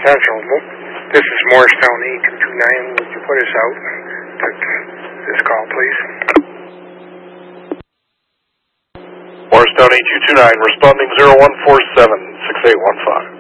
Central. This is Morristown 8229. Would you put us out? Take this call, please. Morristown 8229, responding 0147-6815.